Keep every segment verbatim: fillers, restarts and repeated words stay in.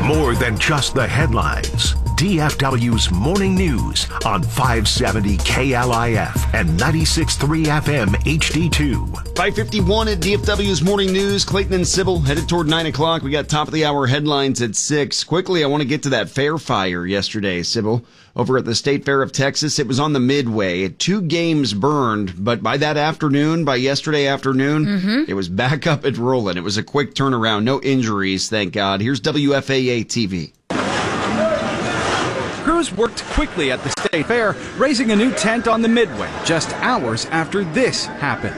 More than just the headlines. D F W's Morning News on five seventy K L I F and ninety-six point three F M H D two. five fifty-one at D F W's Morning News. Clayton and Sybil headed toward nine o'clock. We got top of the hour headlines at six. Quickly, I want to get to that fair fire yesterday, Sybil, over at the State Fair of Texas. It was on the Midway. Two games burned, but by that afternoon, by yesterday afternoon, mm-hmm. it was back up and rolling. It was a quick turnaround. No injuries, thank God. Here's W F A A T V. Crews worked quickly at the State Fair, raising a new tent on the Midway just hours after this happened.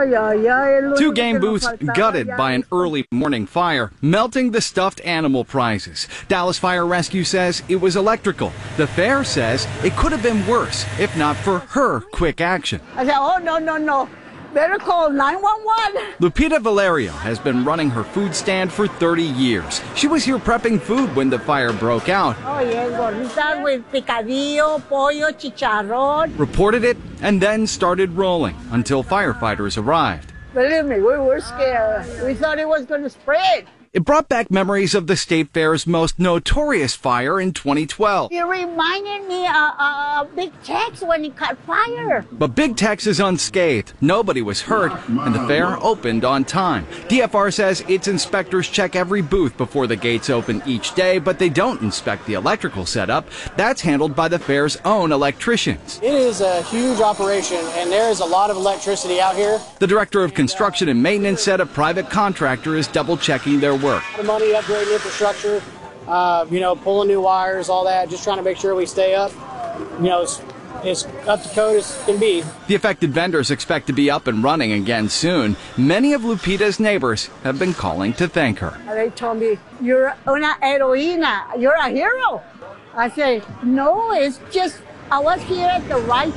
Two game booths gutted by an early morning fire, melting the stuffed animal prizes. Dallas Fire Rescue says it was electrical. The fair says it could have been worse if not for her quick action. I said, oh, no, no, no. Better call nine one one. Lupita Valerio has been running her food stand for thirty years. She was here prepping food when the fire broke out. Oh, yes, gorditas with picadillo, pollo, chicharrón. Reported it and then started rolling until firefighters arrived. Believe me, we were scared. We thought it was going to spread. It brought back memories of the State Fair's most notorious fire in twenty twelve. It reminded me of uh, uh, Big Tex when it caught fire. But Big Tex is unscathed. Nobody was hurt, and the fair opened on time. D F R says its inspectors check every booth before the gates open each day, but they don't inspect the electrical setup. That's handled by the fair's own electricians. It is a huge operation, and there is a lot of electricity out here. The director of construction and maintenance said a private contractor is double-checking their work. The money upgrading infrastructure, uh, you know, pulling new wires, all that, just trying to make sure we stay up, you know, as, as up to code as can be. The affected vendors expect to be up and running again soon. Many of Lupita's neighbors have been calling to thank her. They told me, you're una heroína, you're a hero. I say, no, it's just, I was here at the right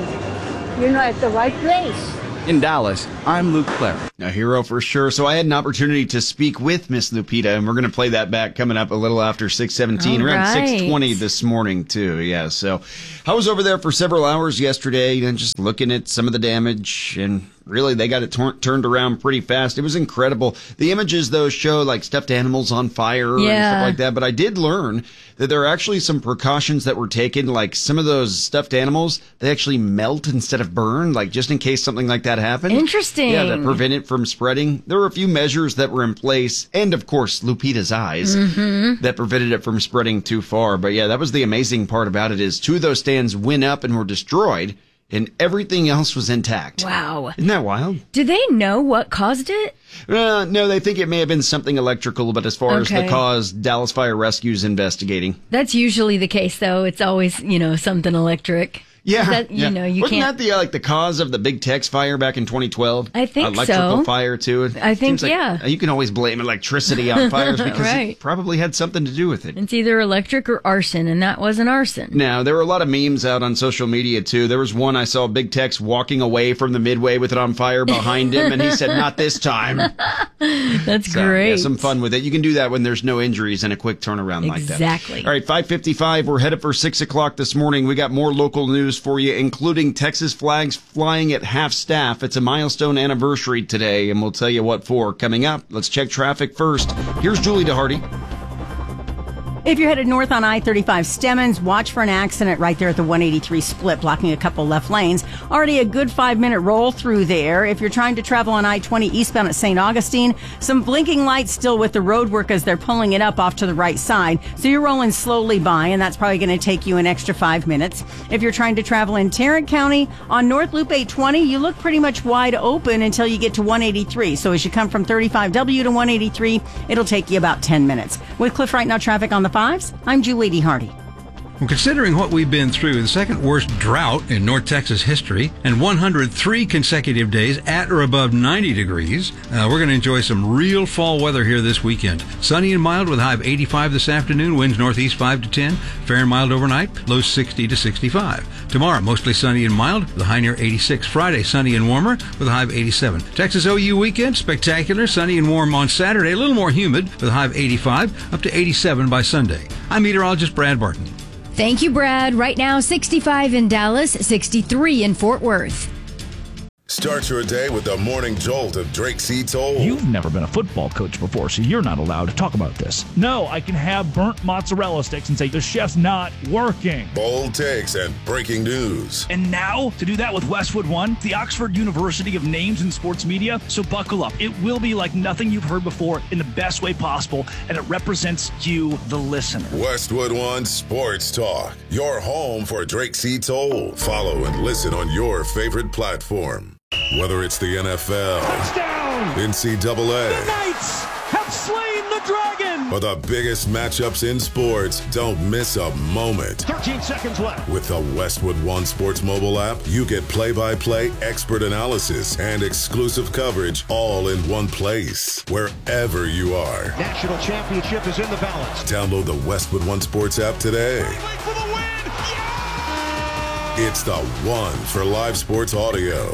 time, you know, at the right place. In Dallas, I'm Luke Clary. A hero for sure. So I had an opportunity to speak with Miss Lupita, and we're going to play that back coming up a little after six seventeen, All around right. six twenty this morning, too. Yeah, so I was over there for several hours yesterday and just looking at some of the damage, and really, they got it tor- turned around pretty fast. It was incredible. The images, though, show like stuffed animals on fire yeah. and stuff like that. But I did learn that there are actually some precautions that were taken. Like some of those stuffed animals, they actually melt instead of burn, like just in case something like that happened. Interesting. Yeah, to prevent it from spreading. There were a few measures that were in place. And, of course, Lupita's eyes mm-hmm. that prevented it from spreading too far. But, yeah, that was the amazing part about it is two of those stands went up and were destroyed. And everything else was intact. Wow. Isn't that wild? Do they know what caused it? Uh, no, they think it may have been something electrical, but as far Okay. as the cause, Dallas Fire Rescue is investigating. That's usually the case, though. It's always, you know, something electric. Yeah, That, you yeah. know, you Wasn't can't. that the uh, like the cause of the Big Tex fire back in twenty twelve? I think Electrical so. fire too. It I think, seems like, yeah. uh, You can always blame electricity on fires because Right. it probably had something to do with it. It's either electric or arson, and that wasn't arson. Now, there were a lot of memes out on social media, too. There was one I saw Big Tex walking away from the Midway with it on fire behind him, and he said, not this time. That's So, great. Yeah, some fun with it. You can do that when there's no injuries and a quick turnaround like that. Exactly. All right, five fifty-five. We're headed for six o'clock this morning. We got more local news for you, including Texas flags flying at half staff. It's a milestone anniversary today, and we'll tell you what for coming up. Let's check traffic first. Here's Julie DeHardy. If you're headed north on I thirty-five Stemmons, watch for an accident right there at the one eighty-three split, blocking a couple left lanes. Already a good five-minute roll through there. If you're trying to travel on I twenty eastbound at Saint Augustine, some blinking lights still with the road work as they're pulling it up off to the right side. So you're rolling slowly by, and that's probably going to take you an extra five minutes. If you're trying to travel in Tarrant County, on North Loop eight twenty, you look pretty much wide open until you get to one eighty-three. So as you come from thirty-five W to one eighty-three, it'll take you about ten minutes. With Cliff Right Now traffic on the fives, I'm Julie DeHardy. Well, considering what we've been through, the second worst drought in North Texas history, and one hundred three consecutive days at or above ninety degrees, uh, we're going to enjoy some real fall weather here this weekend. Sunny and mild with a high of eighty-five this afternoon, winds northeast five to ten, fair and mild overnight, low sixty to sixty-five. Tomorrow, mostly sunny and mild with a high near eighty-six. Friday, sunny and warmer with a high of eighty-seven. Texas O U weekend, spectacular, sunny and warm on Saturday, a little more humid with a high of eighty-five, up to eighty-seven by Sunday. I'm meteorologist Brad Barton. Thank you, Brad. Right now, sixty-five in Dallas, sixty-three in Fort Worth. Start your day with the morning jolt of Drake C. Toll. You've never been a football coach before, so you're not allowed to talk about this. No, I can have burnt mozzarella sticks and say the chef's not working. Bold takes and breaking news. And now, to do that with Westwood One, the Oxford University of Names in Sports Media. So buckle up. It will be like nothing you've heard before in the best way possible, and it represents you, the listener. Westwood One Sports Talk, your home for Drake C. Toll. Follow and listen on your favorite platform. Whether it's the N F L, touchdown, N C double A, the Knights have slain the dragon, or the biggest matchups in sports, don't miss a moment. thirteen seconds left. With the Westwood One Sports mobile app, you get play-by-play expert analysis and exclusive coverage all in one place, wherever you are. National championship is in the balance. Download the Westwood One Sports app today. For the win. Yeah! It's the one for live sports audio.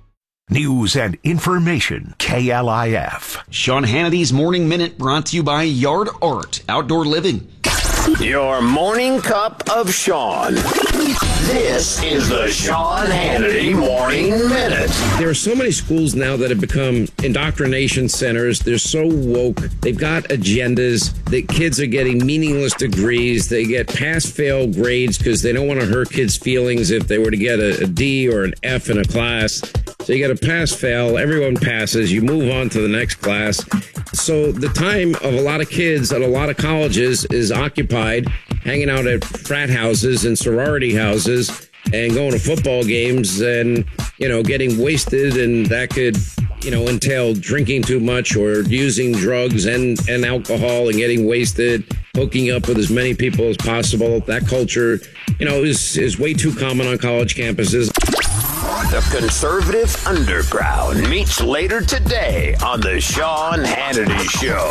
News and information, K L I F. Sean Hannity's Morning Minute brought to you by Yard Art Outdoor Living. Your morning cup of Sean. This is the Sean Hannity Morning Minute. There are so many schools now that have become indoctrination centers. They're so woke. They've got agendas. The kids are getting meaningless degrees. They get pass-fail grades because they don't want to hurt kids' feelings if they were to get a, a D or an F in a class. So you get a pass-fail. Everyone passes. You move on to the next class. So the time of a lot of kids at a lot of colleges is occupied hanging out at frat houses and sorority houses and going to football games and, you know, getting wasted. And that could, you know, entail drinking too much or using drugs and, and alcohol and getting wasted, hooking up with as many people as possible. That culture, you know, is, is way too common on college campuses. The conservative underground meets later today on the Sean Hannity Show.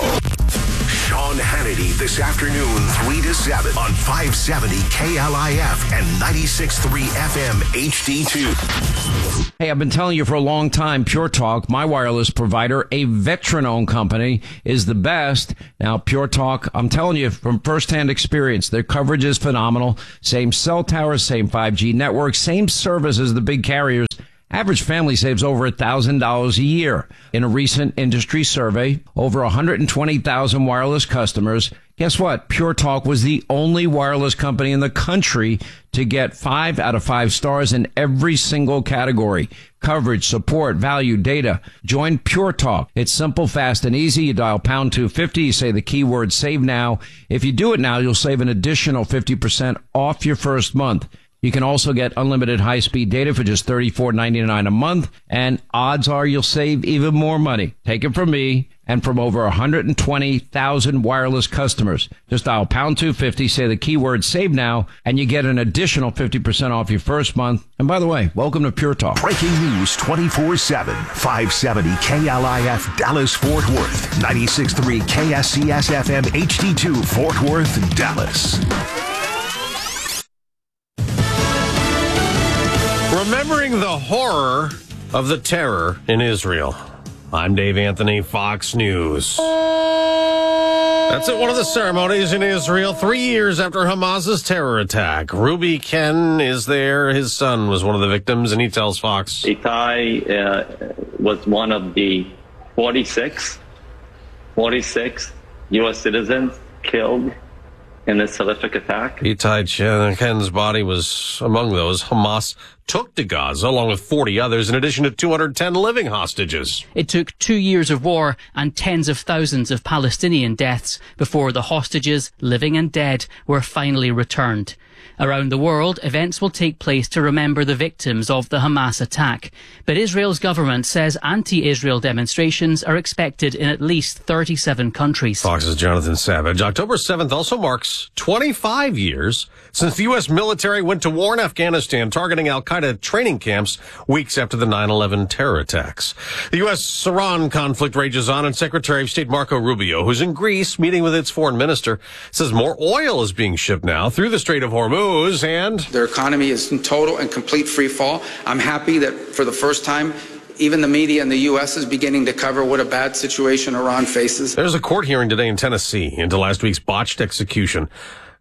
Sean Hannity this afternoon, three to seven on five seventy K L I F and ninety-six point three F M H D two. Hey, I've been telling you for a long time, Pure Talk, my wireless provider, a veteran-owned company, is the best. Now, Pure Talk, I'm telling you from firsthand experience, their coverage is phenomenal. Same cell towers, same five G network, same service as the big carriers. Average family saves over one thousand dollars a year. In a recent industry survey, over one hundred twenty thousand wireless customers. Guess what? Pure Talk was the only wireless company in the country to get five out of five stars in every single category. Coverage, support, value, data. Join Pure Talk. It's simple, fast, and easy. You dial pound two fifty. You say the keyword save now. If you do it now, you'll save an additional fifty percent off your first month. You can also get unlimited high-speed data for just thirty-four ninety-nine a month, and odds are you'll save even more money. Take it from me and from over one hundred twenty thousand wireless customers. Just dial pound two fifty, say the keyword save now, and you get an additional fifty percent off your first month. And by the way, welcome to Pure Talk. Breaking news twenty-four seven, five seventy K L I F Dallas Fort Worth, ninety-six point three K S C S F M H D two Fort Worth, Dallas. Remembering the horror of the terror in Israel. I'm Dave Anthony, Fox News. That's at one of the ceremonies in Israel, three years after Hamas's terror attack. Ruby Ken is there. His son was one of the victims, and he tells Fox. Itai uh, was one of the forty-six, forty-six U S citizens killed in this horrific attack. Itai Ken's body was among those Hamas took to Gaza, along with forty others, in addition to two hundred ten living hostages. It took two years of war and tens of thousands of Palestinian deaths before the hostages, living and dead, were finally returned. Around the world, events will take place to remember the victims of the Hamas attack. But Israel's government says anti-Israel demonstrations are expected in at least thirty-seven countries. Fox's Jonathan Savage. October seventh also marks twenty-five years since the U S military went to war in Afghanistan, targeting al-Qaeda training camps weeks after the nine eleven terror attacks. The U S-Iran conflict rages on, and Secretary of State Marco Rubio, who's in Greece meeting with its foreign minister, says more oil is being shipped now through the Strait of Hormuz, and their economy is in total and complete free fall. I'm happy that for the first time, even the media in the U S is beginning to cover what a bad situation Iran faces. There's a court hearing today in Tennessee into last week's botched execution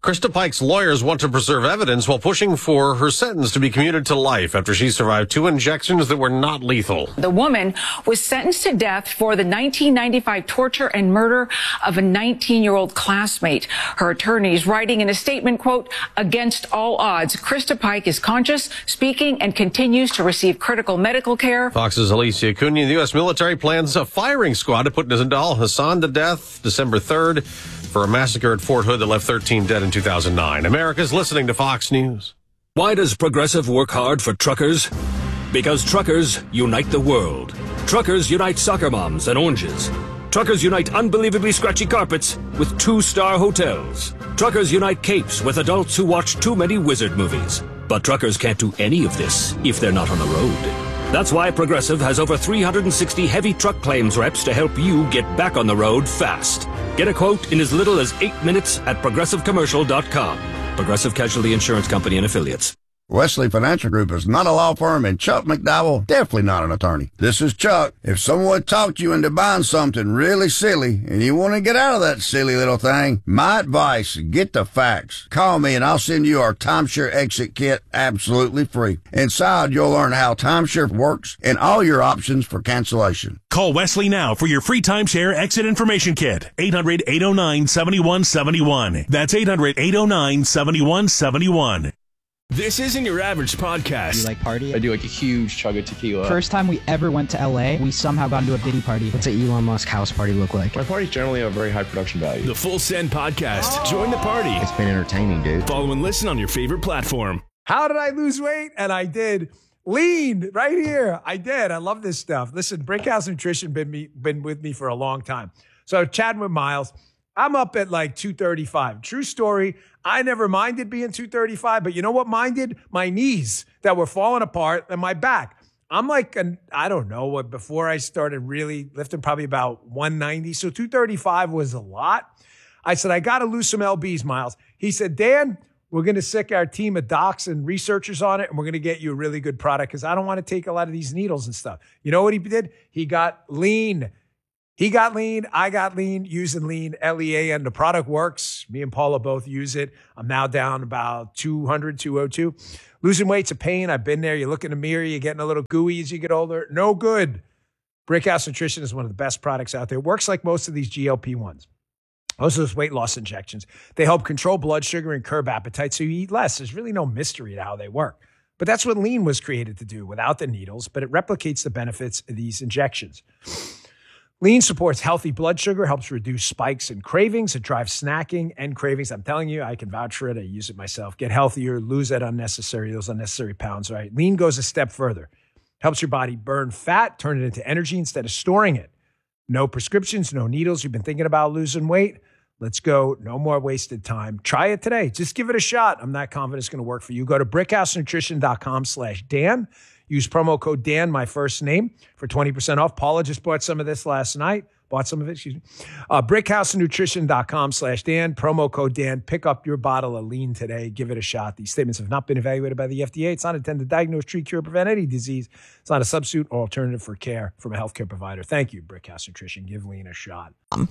Krista Pike's lawyers want to preserve evidence while pushing for her sentence to be commuted to life after she survived two injections that were not lethal. The woman was sentenced to death for the nineteen ninety-five torture and murder of a nineteen-year-old classmate. Her attorneys writing in a statement, quote, against all odds, Krista Pike is conscious, speaking, and continues to receive critical medical care. Fox's Alicia Cunha. The U S military plans a firing squad to put Nizam Hassan to death December third for a massacre at Fort Hood that left thirteen dead in two thousand nine. America's listening to Fox News. Why does Progressive work hard for truckers? Because truckers unite the world. Truckers unite soccer moms and oranges. Truckers unite unbelievably scratchy carpets with two-star hotels. Truckers unite capes with adults who watch too many wizard movies. But truckers can't do any of this if they're not on the road. That's why Progressive has over three hundred sixty heavy truck claims reps to help you get back on the road fast. Get a quote in as little as eight minutes at progressive commercial dot com. Progressive Casualty Insurance Company and Affiliates. Wesley Financial Group is not a law firm, and Chuck McDowell definitely not an attorney. This is Chuck. If someone talked you into buying something really silly and you want to get out of that silly little thing, my advice, get the facts. Call me and I'll send you our timeshare exit kit absolutely free. Inside, you'll learn how timeshare works and all your options for cancellation. Call Wesley now for your free timeshare exit information kit. eight hundred, eight oh nine, seven one seven one. That's eight hundred, eight oh nine, seven one seven one. This isn't your average podcast. You like party? I do like a huge chug of tequila. First time we ever went to L A, we somehow got into a Diddy party. What's an Elon Musk house party look like? My parties generally have a very high production value. The Full Send Podcast. Oh. Join the party. It's been entertaining, dude. Follow and listen on your favorite platform. How did I lose weight? And I did. Lean right here. I did. I love this stuff. Listen, Brickhouse Nutrition been me been with me for a long time. So chatting with Miles, I'm up at like two thirty-five. True story. I never minded being two thirty-five, but you know what minded? My knees that were falling apart and my back. I'm like, an, I don't know, what before I started really lifting, probably about one ninety. So two thirty-five was a lot. I said, I got to lose some L Bs, Miles. He said, Dan, we're going to sick our team of docs and researchers on it, and we're going to get you a really good product because I don't want to take a lot of these needles and stuff. You know what he did? He got lean. He got lean. I got lean using lean, L E A N. The product works. Me and Paula both use it. I'm now down about two hundred, two oh two. Losing weight's a pain. I've been there. You look in the mirror, you're getting a little gooey as you get older. No good. Brickhouse Nutrition is one of the best products out there. It works like most of these G L P ones. Most of those weight loss injections. They help control blood sugar and curb appetite so you eat less. There's really no mystery to how they work. But that's what lean was created to do without the needles, but it replicates the benefits of these injections. Lean supports healthy blood sugar, helps reduce spikes and cravings. It drives snacking and cravings. I'm telling you, I can vouch for it. I use it myself. Get healthier, lose that unnecessary, those unnecessary pounds, right? Lean goes a step further. Helps your body burn fat, turn it into energy instead of storing it. No prescriptions, no needles. You've been thinking about losing weight? Let's go. No more wasted time. Try it today. Just give it a shot. I'm not confident it's going to work for you. Go to brickhousenutrition.com slash Dan. Use promo code Dan, my first name, for twenty percent off. Paula just bought some of this last night. Bought some of it, excuse me. Uh, brickhousenutrition.com slash Dan. Promo code Dan. Pick up your bottle of lean today. Give it a shot. These statements have not been evaluated by the F D A. It's not intended to diagnose, treat, cure, prevent any disease. It's not a substitute or alternative for care from a healthcare provider. Thank you, Brickhouse Nutrition. Give lean a shot. From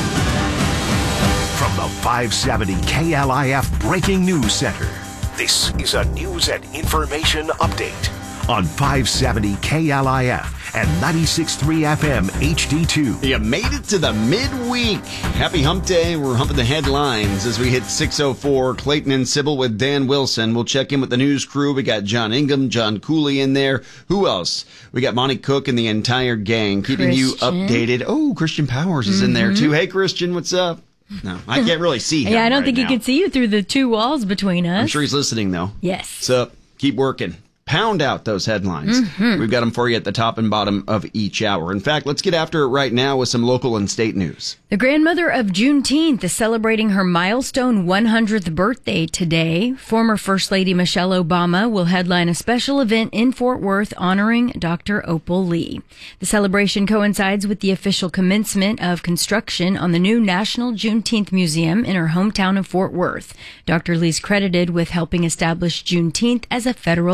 the five seventy K L I F Breaking News Center, this is a news and information update on five seventy K L I F and ninety-six point three F M H D two. You made it to the midweek. Happy hump day. We're humping the headlines as we hit six oh four. Clayton and Sybil with Dan Wilson. We'll check in with the news crew. We got John Ingham, John Cooley in there. Who else? We got Monty Cook and the entire gang keeping Christian. you updated. Oh, Christian Powers is mm-hmm. in there too. Hey, Christian, what's up? No, I can't really see him. Yeah, I don't right think now. he can see you through the two walls between us. I'm sure he's listening, though. Yes. So keep working. Pound out those headlines. Mm-hmm. We've got them for you at the top and bottom of each hour. In fact, let's get after it right now with some local and state news. The grandmother of Juneteenth is celebrating her milestone one hundredth birthday today. Former First Lady Michelle Obama will headline a special event in Fort Worth honoring Doctor Opal Lee. The celebration coincides with the official commencement of construction on the new National Juneteenth Museum in her hometown of Fort Worth. Doctor Lee's credited with helping establish Juneteenth as a federal holiday.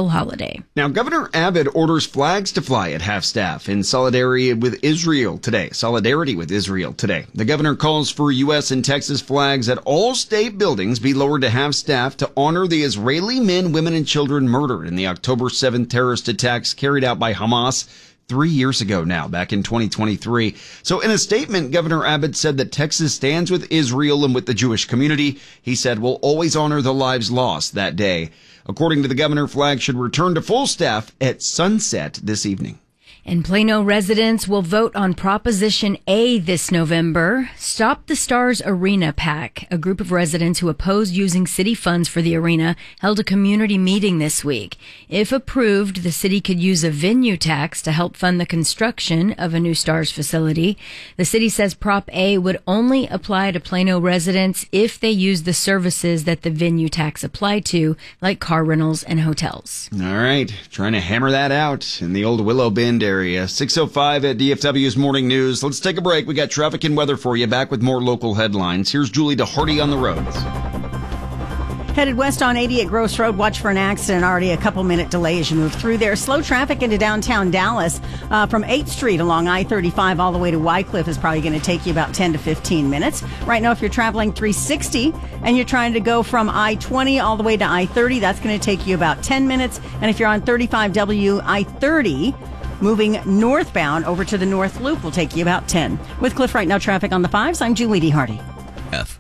Tuesday. Now, Governor Abbott orders flags to fly at half-staff in solidarity with Israel today. Solidarity with Israel today. The governor calls for U S and Texas flags at all state buildings be lowered to half-staff to honor the Israeli men, women, and children murdered in the October seventh terrorist attacks carried out by Hamas three years ago now, back in twenty twenty-three. So in a statement, Governor Abbott said that Texas stands with Israel and with the Jewish community. He said, we'll always honor the lives lost that day. According to the governor, flags should return to full staff at sunset this evening. And Plano residents will vote on Proposition A this November. Stop the Stars Arena PAC. A group of residents who oppose using city funds for the arena held a community meeting this week. If approved, the city could use a venue tax to help fund the construction of a new Stars facility. The city says Prop A would only apply to Plano residents if they use the services that the venue tax apply to, like car rentals and hotels. All right. Trying to hammer that out in the old Willow Bend area. six oh five at D F W's Morning News. Let's take a break. We got traffic and weather for you. Back with more local headlines. Here's Julie DeHardy on the roads. Headed west on eighty at Gross Road. Watch for an accident. Already a couple minute delay as you move through there. Slow traffic into downtown Dallas uh, from eighth Street along I thirty-five all the way to Wycliffe is probably going to take you about ten to fifteen minutes. Right now, if you're traveling three sixty and you're trying to go from I twenty all the way to I thirty, that's going to take you about ten minutes. And if you're on thirty-five W I thirty, moving northbound over to the North Loop will take you about ten. With Cliff Right Now traffic on the fives, I'm Julie D. Hardy. F.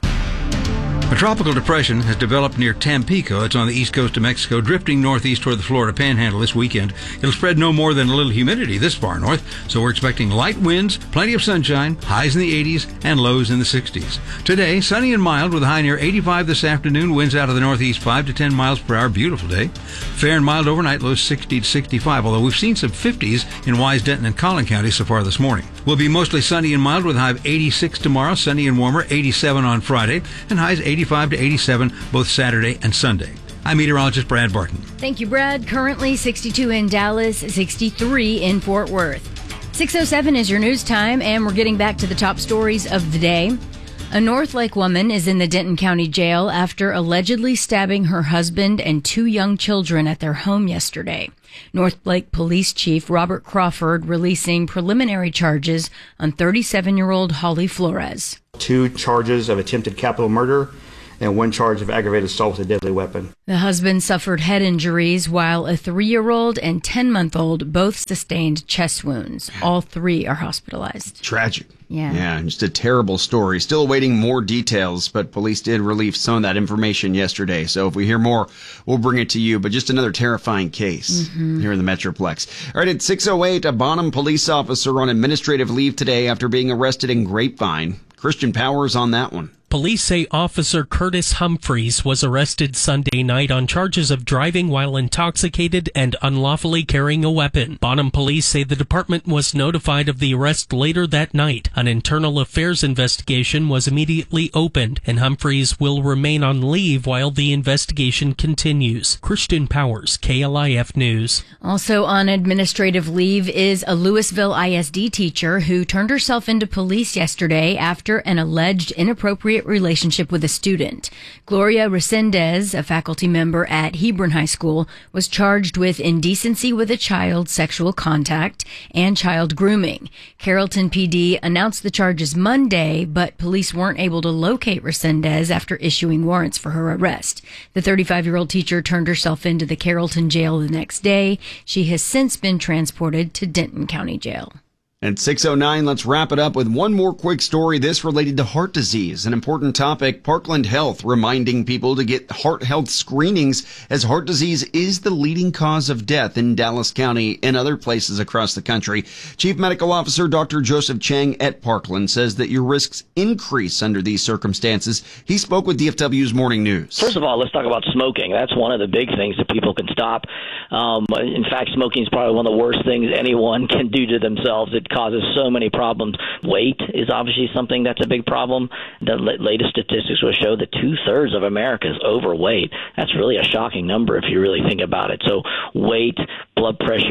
A tropical depression has developed near Tampico. It's on the east coast of Mexico, drifting northeast toward the Florida Panhandle this weekend. It'll spread no more than a little humidity this far north, so we're expecting light winds, plenty of sunshine, highs in the eighties, and lows in the sixties. Today, sunny and mild with a high near eighty-five this afternoon, winds out of the northeast five to ten miles per hour. Beautiful day. Fair and mild overnight, lows sixty to sixty-five, although we've seen some fifties in Wise, Denton, and Collin counties so far this morning. We'll be mostly sunny and mild with a high of eighty-six tomorrow, sunny and warmer, eighty-seven on Friday, and highs eighty-five to eighty-seven both Saturday and Sunday. I'm meteorologist Brad Barton. Thank you, Brad. Currently sixty-two in Dallas, sixty-three in Fort Worth. six oh seven is your news time, and we're getting back to the top stories of the day. A North Lake woman is in the Denton County Jail after allegedly stabbing her husband and two young children at their home yesterday. North Lake Police Chief Robert Crawford releasing preliminary charges on thirty-seven-year-old Holly Flores. Two charges of attempted capital murder and one charge of aggravated assault with a deadly weapon. The husband suffered head injuries while a three-year-old and ten-month-old both sustained chest wounds. All three are hospitalized. Tragic. Yeah. Yeah, just a terrible story. Still awaiting more details, but police did release some of that information yesterday. So if we hear more, we'll bring it to you. But just another terrifying case mm-hmm. here in the Metroplex. All right, at six oh eight, a Bonham police officer on administrative leave today after being arrested in Grapevine. Christian Powers on that one. Police say Officer Curtis Humphreys was arrested Sunday night on charges of driving while intoxicated and unlawfully carrying a weapon. Bonham police say the department was notified of the arrest later that night. An internal affairs investigation was immediately opened, and Humphreys will remain on leave while the investigation continues. Christian Powers, K L I F News. Also on administrative leave is a Louisville I S D teacher who turned herself into police yesterday after an alleged inappropriate relationship with a student. Gloria Resendez, a faculty member at Hebron High School, was charged with indecency with a child, sexual contact, and child grooming. Carrollton P D announced the charges Monday, but police weren't able to locate Resendez after issuing warrants for her arrest. The thirty-five-year-old teacher turned herself into the Carrollton jail the next day. She has since been transported to Denton County Jail. At six oh nine, let's wrap it up with one more quick story, this related to heart disease, an important topic. Parkland Health reminding people to get heart health screenings, as heart disease is the leading cause of death in Dallas County and other places across the country. Chief Medical Officer Doctor Joseph Chang at Parkland says that your risks increase under these circumstances. He spoke with D F W's Morning News. First of all, let's talk about smoking. That's one of the big things that people can stop. Um, in fact, smoking is probably one of the worst things anyone can do to themselves. It causes so many problems. Weight is obviously something that's a big problem. The latest statistics will show that two-thirds of America is overweight. That's really a shocking number if you really think about it. So weight, blood pressure,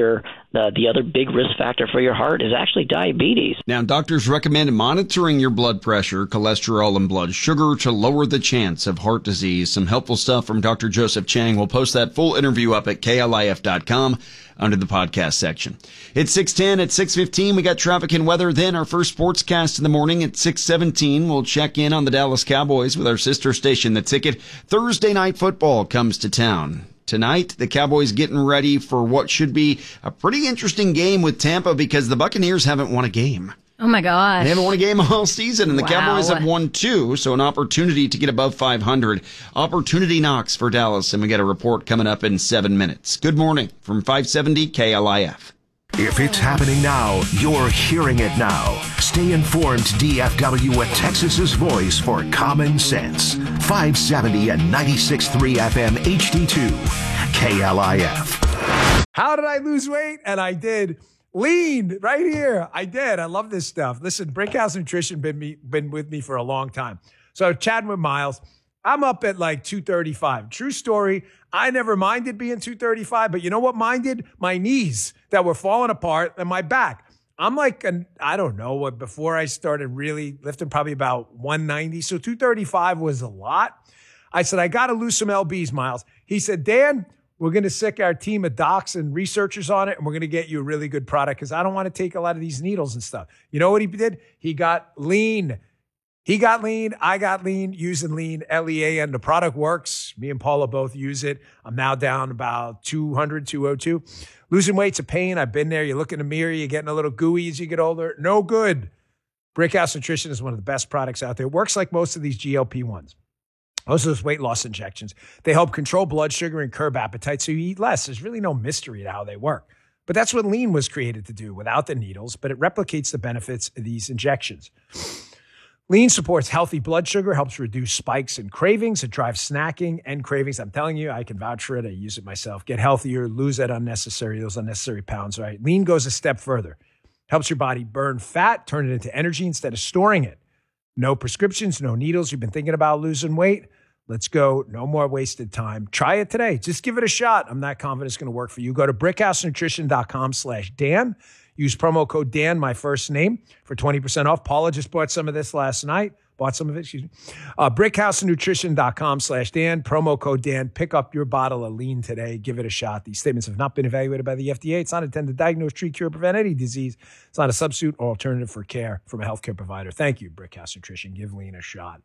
Uh, the other big risk factor for your heart is actually diabetes. Now, doctors recommend monitoring your blood pressure, cholesterol, and blood sugar to lower the chance of heart disease. Some helpful stuff from Doctor Joseph Chang. We'll post that full interview up at K L I F dot com under the podcast section. It's six ten. At six fifteen, we got traffic and weather. Then our first sportscast in the morning at six seventeen. We'll check in on the Dallas Cowboys with our sister station, The Ticket. Thursday night football comes to town. Tonight, the Cowboys getting ready for what should be a pretty interesting game with Tampa because the Buccaneers haven't won a game. Oh, my gosh. They haven't won a game all season, and the Wow. Cowboys have won two, so an opportunity to get above five hundred. Opportunity knocks for Dallas, and we got a report coming up in seven minutes. Good morning from five seventy K L I F. If it's happening now, you're hearing it now. Stay informed, D F W, with Texas's voice for common sense. five seventy and ninety-six point three F M H D two, K L I F. How did I lose weight? And I did. Lean right here. I did. I love this stuff. Listen, Brickhouse Nutrition been me been with me for a long time. So chatting with Miles, I'm up at like two thirty-five. True story. I never minded being two thirty-five, but you know what minded? My knees that were falling apart and my back. I'm like, an, I don't know what, before I started really lifting, probably about one ninety. So two thirty-five was a lot. I said, I got to lose some L Bs, Miles. He said, Dan, we're going to sick our team of docs and researchers on it, and we're going to get you a really good product because I don't want to take a lot of these needles and stuff. You know what he did? He got lean. He got lean. I got lean using lean, L E A, and the product works. Me and Paula both use it. I'm now down about two hundred, two oh two. Losing weight's a pain. I've been there. You look in the mirror, you're getting a little gooey as you get older. No good. Brickhouse Nutrition is one of the best products out there. It works like most of these G L P ones. Most of those weight loss injections. They help control blood sugar and curb appetite so you eat less. There's really no mystery to how they work. But that's what lean was created to do without the needles, but it replicates the benefits of these injections. Lean supports healthy blood sugar, helps reduce spikes and cravings. It drives snacking and cravings. I'm telling you, I can vouch for it. I use it myself. Get healthier, lose that unnecessary, those unnecessary pounds, right? Lean goes a step further. Helps your body burn fat, turn it into energy instead of storing it. No prescriptions, no needles. You've been thinking about losing weight? Let's go. No more wasted time. Try it today. Just give it a shot. I'm not confident it's going to work for you. Go to brickhousenutrition.com slash Dan. Use promo code Dan, my first name, for twenty percent off. Paula just bought some of this last night. Bought some of it, excuse me. Uh, brickhousenutrition.com slash Dan. Promo code Dan. Pick up your bottle of lean today. Give it a shot. These statements have not been evaluated by the F D A. It's not intended to diagnose, treat, cure, prevent any disease. It's not a substitute or alternative for care from a healthcare provider. Thank you, Brickhouse Nutrition. Give lean a shot.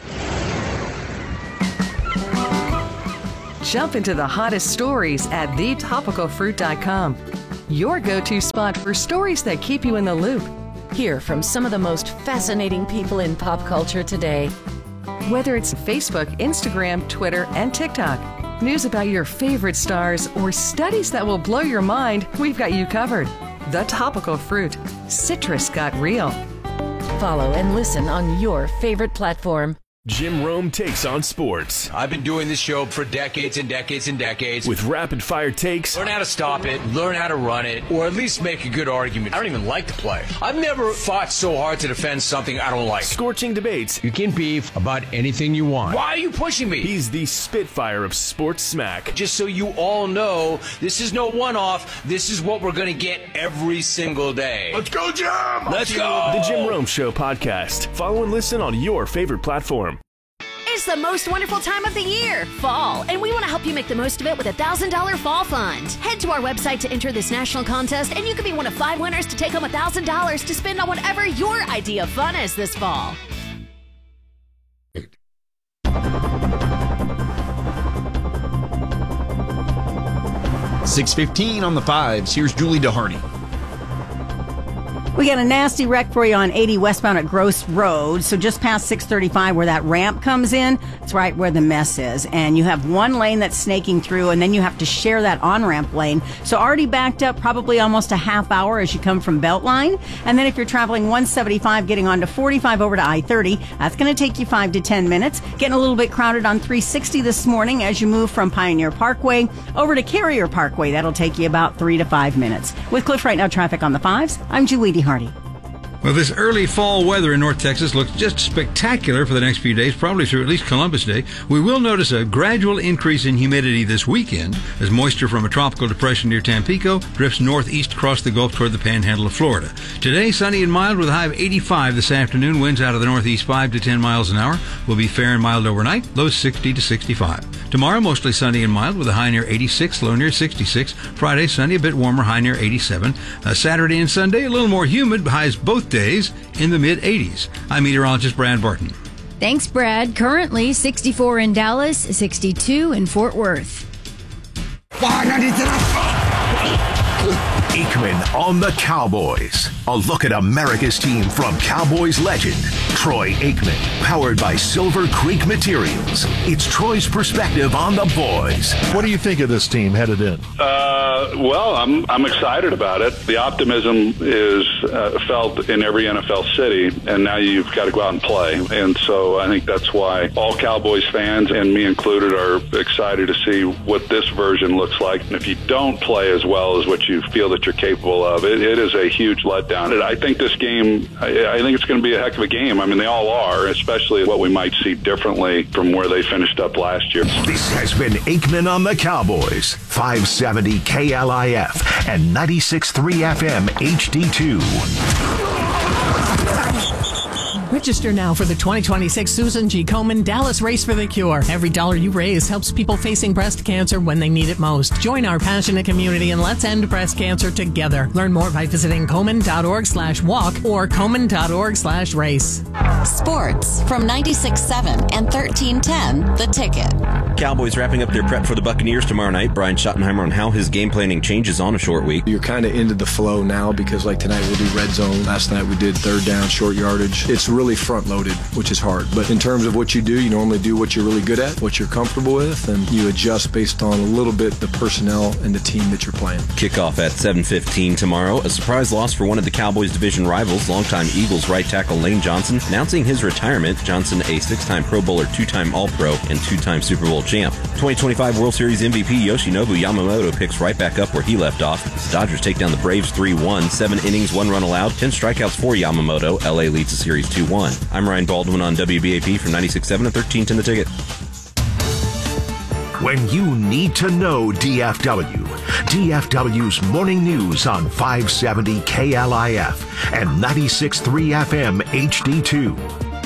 Jump into the hottest stories at the topical fruit dot com. Your go-to spot for stories that keep you in the loop. Hear from some of the most fascinating people in pop culture today. Whether it's Facebook, Instagram, Twitter, and TikTok, news about your favorite stars, or studies that will blow your mind, we've got you covered. The Topical Fruit. Citrus got real. Follow and listen on your favorite platform. Jim Rome takes on sports. I've been doing this show for decades and decades and decades. With rapid fire takes. Learn how to stop it, learn how to run it, or at least make a good argument. I don't even like the play. I've never fought so hard to defend something I don't like. Scorching debates. You can beef about anything you want. Why are you pushing me? He's the Spitfire of sports smack. Just so you all know, this is no one-off. This is what we're going to get every single day. Let's go, Jim! Let's go! The Jim Rome Show podcast. Follow and listen on your favorite platform. It's the most wonderful time of the year, fall, and we want to help you make the most of it with a one thousand dollars Fall Fund. Head to our website to enter this national contest, and you could be one of five winners to take home one thousand dollars to spend on whatever your idea of fun is this fall. six fifteen on the fives. Here's Julie DeHardy. We got a nasty wreck for you on eighty westbound at Gross Road. So just past six thirty-five where that ramp comes in, it's right where the mess is. And you have one lane that's snaking through, and then you have to share that on-ramp lane. So already backed up probably almost a half hour as you come from Beltline. And then if you're traveling one seventy-five, getting on to forty-five over to I thirty, that's going to take you five to ten minutes. Getting a little bit crowded on three sixty this morning as you move from Pioneer Parkway over to Carrier Parkway. That'll take you about three to five minutes. With Cliff Right Now traffic on the fives, I'm Julie DeHardy. Well, this early fall weather in North Texas looks just spectacular for the next few days, probably through at least Columbus Day. We will notice a gradual increase in humidity this weekend as moisture from a tropical depression near Tampico drifts northeast across the Gulf toward the panhandle of Florida. Today, sunny and mild with a high of eighty-five this afternoon. Winds out of the northeast five to ten miles an hour. Will be fair and mild overnight, lows sixty to sixty-five. Tomorrow, mostly sunny and mild with a high near eighty-six, low near sixty-six. Friday, sunny, a bit warmer, high near eighty-seven. Uh, Saturday and Sunday, a little more humid, highs both days in the mid-eighties. I'm meteorologist Brad Barton. Thanks, Brad. Currently sixty-four in Dallas, sixty-two in Fort Worth. Aikman on the Cowboys. A look at America's team from Cowboys legend Troy Aikman. Powered by Silver Creek Materials. It's Troy's perspective on the boys. What do you think of this team headed in? Uh, well, I'm I'm excited about it. The optimism is uh, felt in every N F L city, and now you've got to go out and play. And so I think that's why all Cowboys fans, and me included, are excited to see what this version looks like. And if you don't play as well as what you feel that you're capable of, it, it is a huge letdown. I think this game, I, I think it's going to be a heck of a game. I mean, they all are, especially what we might see differently from where they finished up last year. This has been Aikman on the Cowboys, five seventy K L I F and ninety-six point three F M H D two. Register now for the twenty twenty-six Susan G. Komen Dallas Race for the Cure. Every dollar you raise helps people facing breast cancer when they need it most. Join our passionate community and let's end breast cancer together. Learn more by visiting Komen.org slash walk or Komen.org slash race. Sports from ninety-six point seven and thirteen ten The Ticket. Cowboys wrapping up their prep for the Buccaneers tomorrow night. Brian Schottenheimer on how his game planning changes on a short week. You're kind of into the flow now because like tonight we'll do red zone. Last night we did third down, short yardage. It's really front loaded, which is hard. But in terms of what you do, you normally do what you're really good at, what you're comfortable with, and you adjust based on a little bit the personnel and the team that you're playing. Kickoff at seven fifteen tomorrow. A surprise loss for one of the Cowboys' division rivals, longtime Eagles right tackle Lane Johnson, announcing his retirement. Johnson, a six-time Pro Bowler, two-time All-Pro, and two-time Super Bowl champ. twenty twenty-five World Series M V P Yoshinobu Yamamoto picks right back up where he left off. The Dodgers take down the Braves three one. Seven innings, one run allowed, ten strikeouts for Yamamoto. L A leads the series two one. I'm Ryan Baldwin on W B A P from ninety-six point seven and thirteen ten The Ticket. When you need to know D F W, D F W's Morning News on five seventy K L I F and ninety-six point three F M H D two.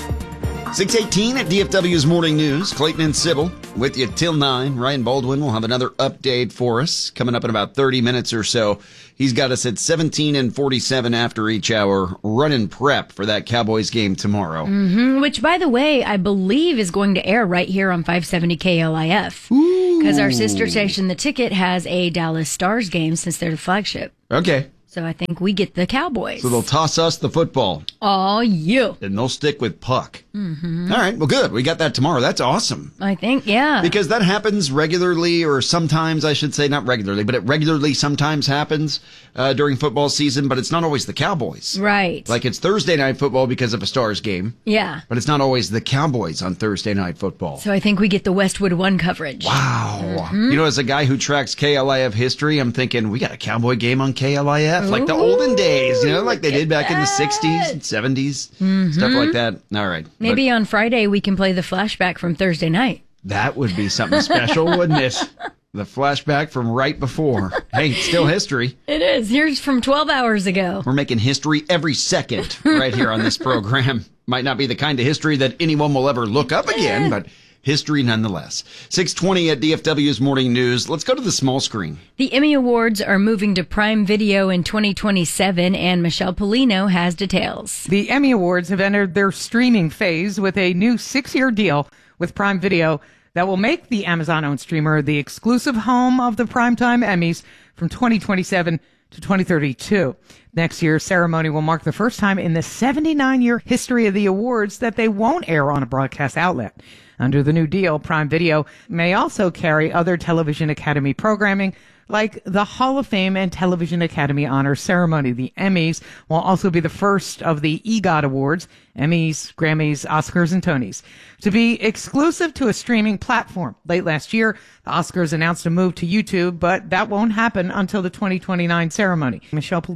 six eighteen at D F W's Morning News. Clayton and Sybil with you till nine. Ryan Baldwin will have another update for us coming up in about thirty minutes or so. He's got us at seventeen and forty-seven after each hour, running prep for that Cowboys game tomorrow. Mm-hmm. Which, by the way, I believe is going to air right here on five seventy K L I F. Because our sister station, The Ticket, has a Dallas Stars game since they're the flagship. Okay. So I think we get the Cowboys. So they'll toss us the football. Oh, you. And they'll stick with Puck. Mm-hmm. All right. Well, good. We got that tomorrow. That's awesome. I think, yeah. Because that happens regularly, or sometimes, I should say, not regularly, but it regularly sometimes happens uh, during football season, but it's not always the Cowboys. Right. Like it's Thursday night football because of a Stars game. Yeah. But it's not always the Cowboys on Thursday night football. So I think we get the Westwood One coverage. Wow. Mm-hmm. You know, as a guy who tracks K L I F history, I'm thinking, we got a Cowboy game on K L I F, Ooh. Like the olden days, you know, like they did back that. in the sixties and seventies, mm-hmm. stuff like that. All right. Maybe but on Friday we can play the flashback from Thursday night. That would be something special, wouldn't it? The flashback from right before. Hey, it's still history. It is. Here's from twelve hours ago. We're making history every second right here on this program. Might not be the kind of history that anyone will ever look up again, but history nonetheless. six twenty at D F W's Morning News. Let's go to the small screen. The Emmy Awards are moving to Prime Video in twenty twenty-seven, and Michelle Polino has details. The Emmy Awards have entered their streaming phase with a new six-year deal with Prime Video that will make the Amazon-owned streamer the exclusive home of the Primetime Emmys from twenty twenty-seven to twenty thirty-two. Next year's ceremony will mark the first time in the seventy-nine year history of the awards that they won't air on a broadcast outlet. Under the new deal, Prime Video may also carry other Television Academy programming like the Hall of Fame and Television Academy Honor Ceremony. The Emmys will also be the first of the EGOT Awards, Emmys, Grammys, Oscars, and Tonys, to be exclusive to a streaming platform. Late last year, the Oscars announced a move to YouTube, but that won't happen until the twenty twenty-nine ceremony. Michelle Polino,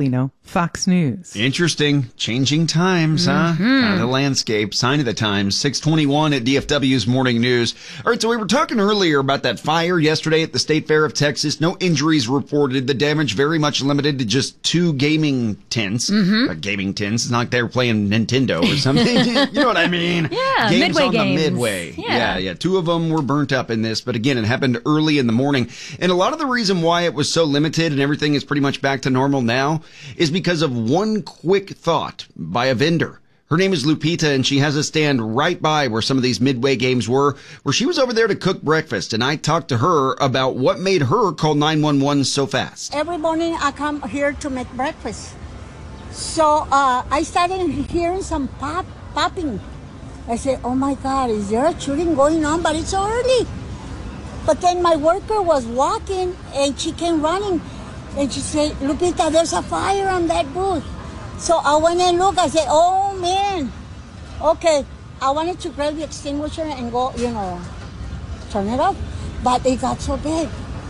Fox News. Interesting. Changing times, huh? Mhm. Kind of the landscape. Sign of the times. six twenty-one at D F W's Morning News. All right, so we were talking earlier about that fire yesterday at the State Fair of Texas. No injuries reported. The damage very much limited to just two gaming tents. Mhm. Uh, gaming tents. It's not like they were playing Nintendo or something. You know what I mean? Yeah, games midway on games. the midway. Yeah. yeah, yeah. Two of them were burnt up in this, but again, it happened early in the morning. And a lot of the reason why it was so limited and everything is pretty much back to normal now is because of one quick thought by a vendor. Her name is Lupita, and she has a stand right by where some of these midway games were, where she was over there to cook breakfast. And I talked to her about what made her call nine one one so fast. Every morning I come here to make breakfast. So uh, I started hearing some pop popping. I said, oh my God, is there a shooting going on? But it's so early. But then my worker was walking and she came running and she said, Lupita, there's a fire on that booth. So I went and looked. I said, oh man. Okay. I wanted to grab the extinguisher and go, you know, turn it off. But it got so big.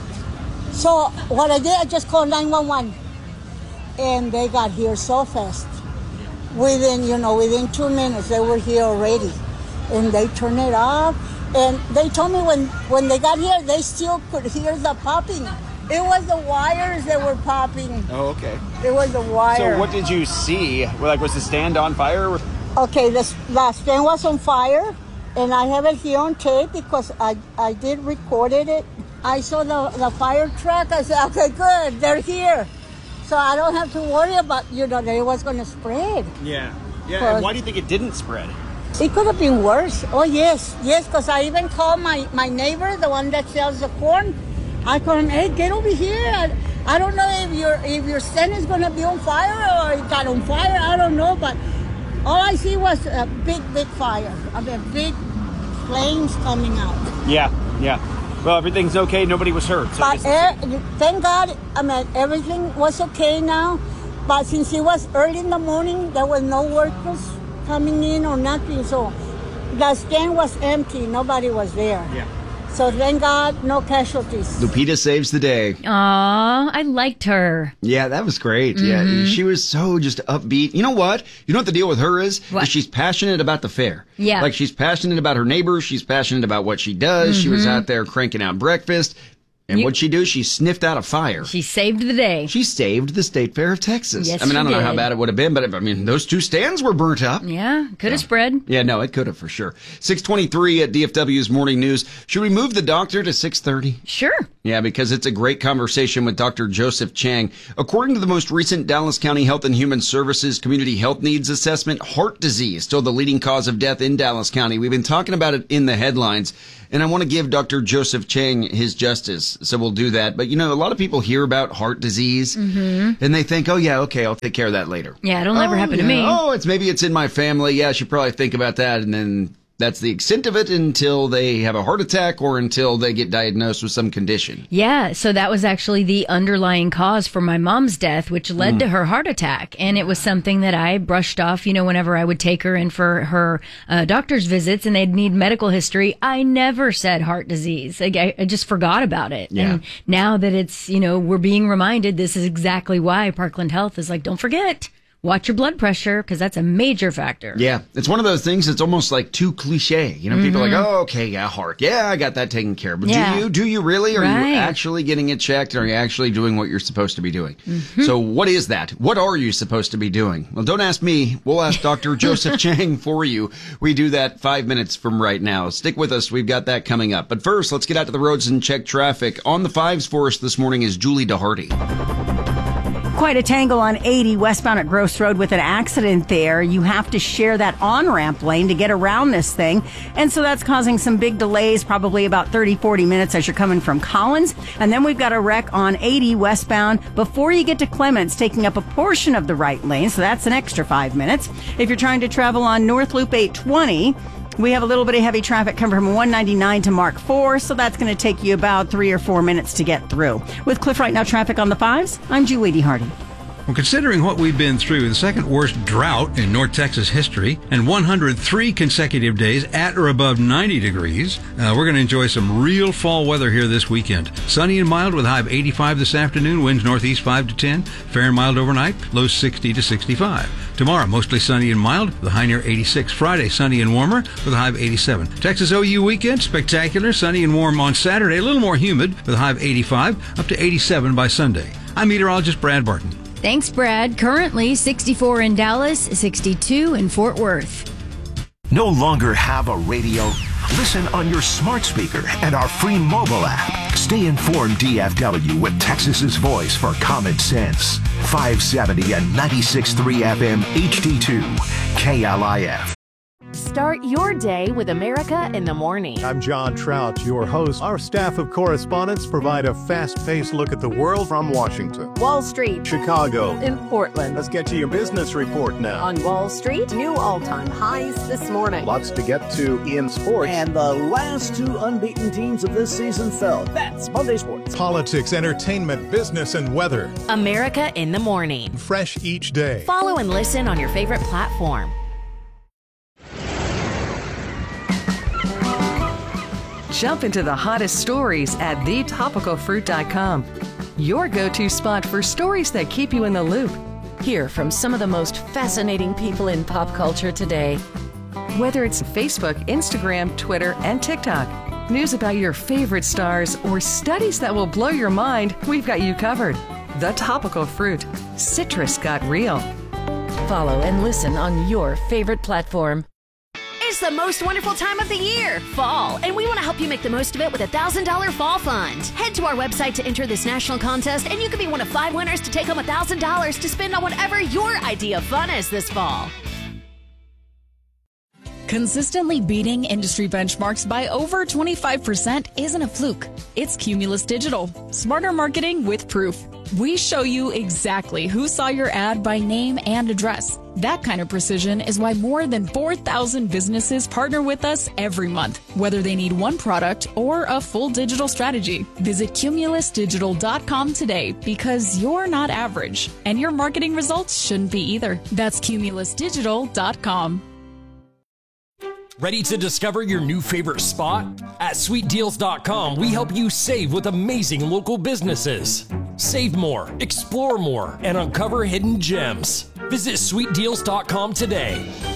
So what I did, I just called nine one one. And they got here so fast. Within, you know, within two minutes, they were here already. And they turned it off. And they told me when, when they got here, they still could hear the popping. It was the wires that were popping. Oh, okay. It was the wire. So what did you see? Like, was the stand on fire? Okay, the, the stand was on fire. And I have it here on tape because I, I did recorded it. I saw the, the fire truck. I said, okay, good, they're here. So I don't have to worry about, you know, that it was going to spread. Yeah. Yeah, and why do you think it didn't spread? It could have been worse. Oh, yes. Yes, because I even called my, my neighbor, the one that sells the corn. I called him, hey, get over here. I, I don't know if your if your stand is going to be on fire or it got on fire. I don't know. But all I see was a big, big fire. I mean, big flames coming out. Yeah, yeah. Well, everything's okay. Nobody was hurt. So But er, thank God, I mean, everything was okay now. But since it was early in the morning, there was no workers coming in or nothing. So the stand was empty. Nobody was there. Yeah. So thank God, no casualties. Lupita saves the day. Aw, I liked her. Yeah, that was great. Mhm. Yeah, she was so just upbeat. You know what? You know what the deal with her is? What? Is she's passionate about the fair. Yeah. Like she's passionate about her neighbors. She's passionate about what she does. She was Mhm. out there cranking out breakfast. And You- what'd she do? She sniffed out a fire. She saved the day. She saved the State Fair of Texas. Yes, I mean, I she don't know how did. bad it would have been, but I mean, those two stands were burnt up. Yeah, could have spread. Yeah, no, it could have for sure. six twenty-three at D F W's Morning News. Should we move the doctor to six thirty? Sure. Yeah, because it's a great conversation with Doctor Joseph Chang. According to the most recent Dallas County Health and Human Services Community Health Needs Assessment, heart disease still the leading cause of death in Dallas County. We've been talking about it in the headlines, and I want to give Doctor Joseph Chang his justice, so we'll do that. But, you know, a lot of people hear about heart disease, Mm-hmm. and they think, oh, yeah, okay, I'll take care of that later. Yeah, it'll never Oh, happen to yeah. me. Oh, it's maybe it's in my family. Yeah, I should probably think about that, and then that's the extent of it until they have a heart attack or until they get diagnosed with some condition. Yeah, so that was actually the underlying cause for my mom's death, which led Mm. to her heart attack. And it was something that I brushed off, you know, whenever I would take her in for her uh, doctor's visits and they'd need medical history. I never said heart disease. I, I just forgot about it. Yeah. And now that it's, you know, we're being reminded, this is exactly why Parkland Health is like, don't forget. Watch your blood pressure because that's a major factor. Yeah, it's one of those things that's almost like too cliche. You know, people are Mhm. like, oh, okay, yeah, heart. Yeah, I got that taken care of. But Yeah. do you? Do you really? Are Right. you actually getting it checked? Are you actually doing what you're supposed to be doing? Mhm. So what is that? What are you supposed to be doing? Well, don't ask me. We'll ask Doctor Joseph Chang for you. We do that five minutes from right now. Stick with us. We've got that coming up. But first, let's get out to the roads and check traffic. On the fives for us this morning is Julie DeHardy. Quite a tangle on eighty westbound at Gross Road with an accident there. You have to share that on-ramp lane to get around this thing. And so that's causing some big delays, probably about thirty, forty minutes as you're coming from Collins. And then we've got a wreck on eighty westbound before you get to Clements, taking up a portion of the right lane. So that's an extra five minutes. If you're trying to travel on North Loop eight twenty, we have a little bit of heavy traffic coming from one ninety-nine to Mark four, so that's going to take you about three or four minutes to get through. With Cliff Right Now traffic on the fives, I'm Julie DeHardy. Well, considering what we've been through, the second worst drought in North Texas history, and one hundred three consecutive days at or above ninety degrees, uh, we're going to enjoy some real fall weather here this weekend. Sunny and mild with a high of eighty-five this afternoon, winds northeast five to ten, fair and mild overnight, low sixty to sixty-five. Tomorrow, mostly sunny and mild, with a high near eighty-six. Friday, sunny and warmer, with a high of eighty-seven. Texas O U weekend, spectacular, sunny and warm on Saturday, a little more humid, with a high of eighty-five, up to eighty-seven by Sunday. I'm meteorologist Brad Barton. Thanks, Brad. Currently sixty-four in Dallas, sixty-two in Fort Worth. No longer have a radio? Listen on your smart speaker and our free mobile app. Stay informed, D F W, with Texas's voice for common sense. five seventy and ninety-six point three F M H D two, K L I F. Start your day with America in the Morning. I'm John Trout, your host. Our staff of correspondents provide a fast-paced look at the world from Washington, Wall Street, Chicago, in Portland. Let's get to your business report now. On Wall Street, new all-time highs this morning. Lots to get to in sports. And the last two unbeaten teams of this season fell. That's Monday Sports. Politics, entertainment, business, and weather. America in the Morning. Fresh each day. Follow and listen on your favorite platform. Jump into the hottest stories at the topical fruit dot com. Your go-to spot for stories that keep you in the loop. Hear from some of the most fascinating people in pop culture today. Whether it's Facebook, Instagram, Twitter, and TikTok, news about your favorite stars, or studies that will blow your mind, we've got you covered. The Topical Fruit. Citrus got real. Follow and listen on your favorite platform. It's the most wonderful time of the year, fall, and we want to help you make the most of it with a one thousand dollars fall fund. Head to our website to enter this national contest, and you could be one of five winners to take home one thousand dollars to spend on whatever your idea of fun is this fall. Consistently beating industry benchmarks by over twenty-five percent isn't a fluke. It's Cumulus Digital. Smarter marketing with proof. We show you exactly who saw your ad by name and address. That kind of precision is why more than four thousand businesses partner with us every month, whether they need one product or a full digital strategy. Visit cumulus digital dot com today because you're not average, and your marketing results shouldn't be either. That's cumulus digital dot com. Ready to discover your new favorite spot? At sweet deals dot com, we help you save with amazing local businesses. Save more, explore more, and uncover hidden gems. Visit sweet deals dot com today.